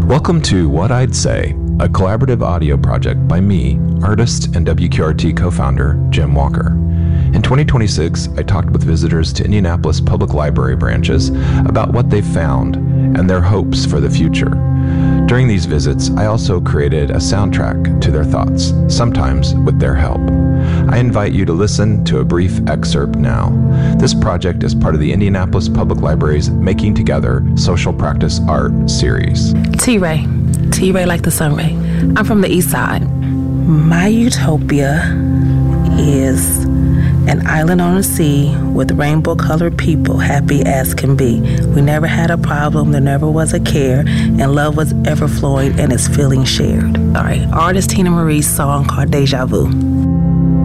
Welcome to What I'd Say, a collaborative audio project by me, artist and WQRT co-founder Jim Walker. In 2026, I talked with visitors to Indianapolis Public Library branches about what they found and their hopes for the future. During these visits, I also created a soundtrack to their thoughts, sometimes with their help. I invite you to listen to a brief excerpt now. This project is part of the Indianapolis Public Library's Making Together Social Practice Art series. T-Ray like the sun ray. I'm from the east side. My utopia is an island on the sea with rainbow-colored people, happy as can be. We never had a problem, there never was a care, and love was ever flowing and its feeling shared. All right, artist Tina Marie's song called Deja Vu.